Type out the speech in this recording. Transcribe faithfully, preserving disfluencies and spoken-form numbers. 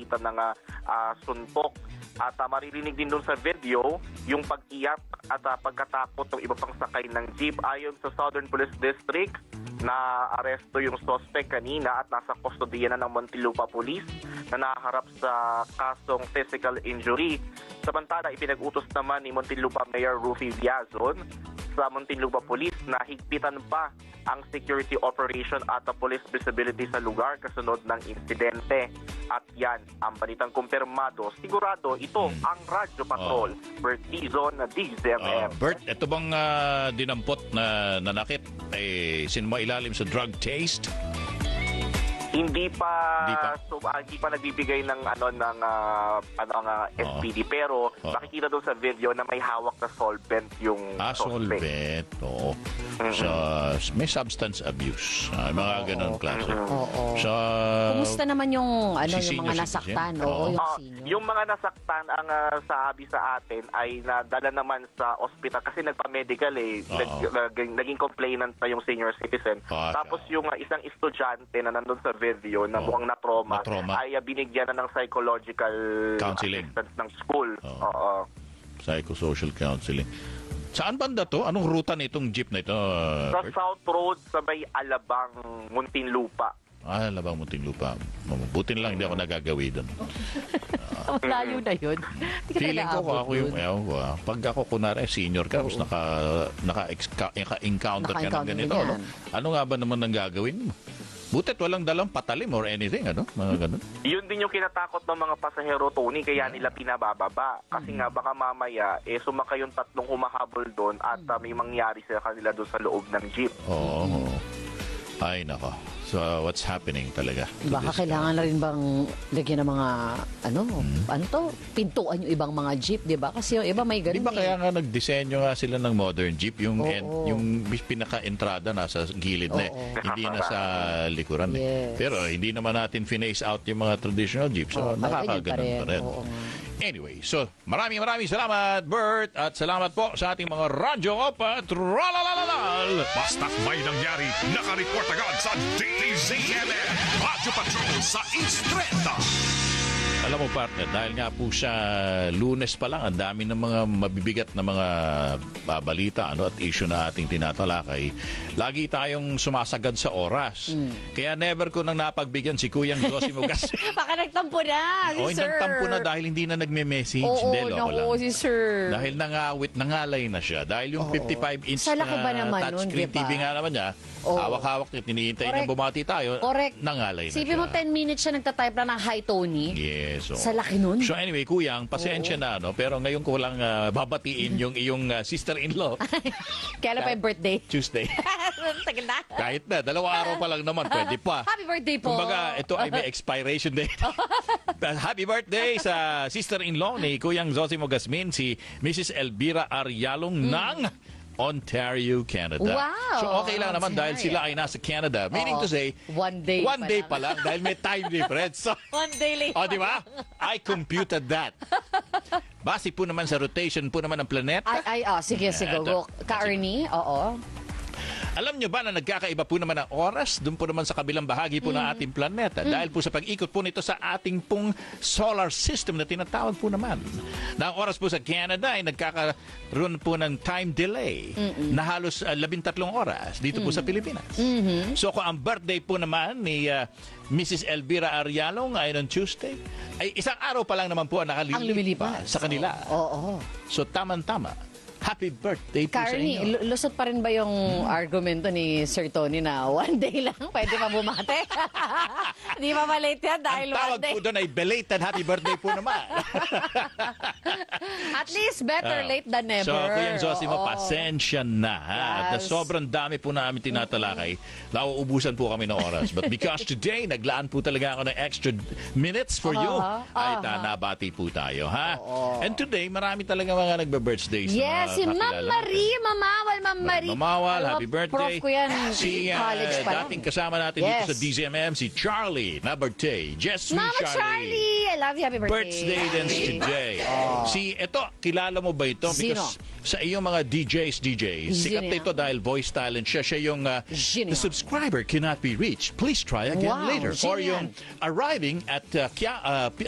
pamamagitan ng uh, uh, suntok. At uh, maririnig din doon sa video yung pag-iyak at uh, pagkatakot ng iba pang sakay ng jeep. Ayon sa Southern Police District, na aresto yung suspect kanina at nasa kustodiya na ng Muntinlupa Police na naharap sa kasong physical injury. Samantala, ipinag-utos naman ni Muntinlupa Mayor Rufy Viazon sa Muntinlupa Police na higpitan pa ang security operation at the police visibility sa lugar kasunod ng insidente. At yan, ang balitang kumpirmado, sigurado ito hmm. ang Radyo Patrol, oh. Bert Dizon na D Z M M. Uh, Bert, ito bang uh, dinampot na nanakit ay eh, sinumailalim sa drug taste? Hindi pa, hindi pa, so, uh, hindi pa nagbibigay ng ano ng uh, ano ang uh, S P D, pero oh. makikita doon sa video na may hawak na solvent yung ah, suspect. solvent, oo. Mm-hmm. So, may substance abuse. Uh, mga oh, ganun oh. klase. Oo. Oh, oh. So, kumusta naman yung ano si yung mga nasaktan? Oo, oh. yung uh, senior. Yung mga nasaktan, ang uh, sabi sa atin ay nadala naman sa ospital kasi nagpa-medical eh. Oh. Nag, naging, naging complainant pa yung senior citizen. Oh, Tapos yung uh, isang estudyante na nandun sa video na oh. mukhang na-trauma, na-trauma ay uh, binigyan na ng psychological counseling assistance ng school. Oh. Oo. Psychosocial counseling. Saan banda to? Anong ruta nitong jeep na ito? Uh, Sa South Road sa may Alabang, Muntinlupa. Ah, Alabang, Muntinlupa. Buti lang hindi ako nagagawi doon. Uh, Malayo na yun. Feeling ko kung ako yung, ayaw, uh, pag ako kunwari senior ka, tapos naka, naka-encounter ka ng ganito. Ano? ano nga ba naman ang gagawin mo? Butit walang dalang patalim or anything, ano? Mga ganun. Yun din yung kinatakot ng mga pasahero, Tony, kaya nila pinabababa. Kasi nga baka mamaya, eh, sumakay yung tatlong humahabol doon at uh, may mangyari sa kanila doon sa loob ng jeep. Oo. Oh, ay, nako. So, uh, what's happening talaga? Baka kailangan na rin bang lagyan ng mga, ano, hmm. ano to? Pintuan yung ibang mga jeep, di ba? Kasi yung iba may ganun. Di ba eh. kaya nga nagdisenyo nga sila ng modern jeep? Yung, oh, en, oh. yung pinaka-entrada nasa gilid oh, na eh. Oh. Hindi na sa likuran eh. Yes. Pero hindi naman natin face out yung mga traditional jeep. So, oh, nakakaganon pa rin. Oh, oh. Anyway, so maraming maraming salamat, Bert. At salamat po sa ating mga radyo patrolalalal. Basta't may nangyari, nakareport agad sa D Z M M. Radyo Patrol sa Instreta. Alam mo, partner, dahil nga po sa Lunes pa lang, ang dami ng mga mabibigat na mga babalita ano, at issue na ating tinatalakay. Lagi tayong sumasagad sa oras. Mm. Kaya never ko nang napagbigyan si Kuyang Zosimo Gas. Baka nagtampo na, si o, sir. nagtampo na dahil hindi na nagme-message. Oo, Hindi, loko lang. si sir. Dahil nangawit, nangalay na siya. Dahil yung Oo. fifty-five inch Sa laki ba na naman touchscreen nun, diba? T V nga naman niya, Oo. hawak-hawak niya, tinihintay niya bumati tayo, Correct. nangalay na Sipin siya. mo, ten minutes siya nagtatype na ng hi, Tony. Yes. So, Sa laki nun. So anyway, Kuyang, pasensya Oo. na, no? Pero ngayon ko lang uh, babatiin yung iyong uh, sister-in-law. Kailan pa yung birthday? Tuesday. Tagal na. Kahit na, dalawa araw pa lang naman, pwede pa. Happy birthday po. Kumbaga, ito ay may expiration date. Happy birthday sa sister-in-law ni Kuyang Zosimo Gasmin, si Missus Elvira Arialong mm. ng Ontario, Canada. Wow! So okay lang naman dahil sila ay nasa Canada. Meaning Oo. to say, one day one pa day lang. pa lang dahil may time difference. So, one day late. o, di ba? I computed that. Base po naman sa rotation po naman ng planeta. Ay, ay, oh, sige, sige. Ito. Ka-Ernie, oo. Alam nyo ba na nagkakaiba po naman ang oras doon po naman sa kabilang bahagi po mm. ng ating planeta mm. dahil po sa pag-ikot po nito sa ating pong solar system na tinatawag po naman. Na ang oras po sa Canada ay nagkakaroon po ng time delay Mm-mm. na halos uh, labintatlong oras dito mm. po sa Pilipinas. Mm-hmm. So kung ang birthday po naman ni uh, Missus Elvira Arialong ay on Tuesday, ay isang araw pa lang naman po ang nakalilipas sa kanila. Oo. Oh, oh. So tamang-tama. Happy birthday po Carney, sa inyo. lusot pa rin ba yung hmm. argumento ni Sir Tony na one day lang pwede pa bumate? Hindi pa malate yan dahil ang tawag one day. po doon ay belated happy birthday po naman. At least better uh, late than never. So, Kuya Zosimo, oh. pasensya na. Ha? Yes. At sobrang dami po namin tinatalakay. Nauubusan po kami ng oras. But because today, naglaan po talaga ako ng extra minutes for uh-huh. you, ay uh-huh. nabati po tayo. Ha? Uh-huh. And today, marami talaga mga nagbe-birthdays. Yes, si Ma'am Marie, Mamawal, Ma'am Marie. Mamawal, happy birthday. Prof ko yan, si uh, college pa dating lang. kasama natin yes. dito sa D Z M M, si Charlie, na birthday. Just Mama Charlie. Charlie, I love you, happy birthday. Birthday din today. Oh. Si, ito, kilala mo ba ito? Sino? Because sa iyong mga D Js, D Js, sikat na ito dahil voice talent siya. Siya yung, uh, the subscriber cannot be reached. Please try again wow, later. Genial. Or yung arriving at uh, Kia, uh,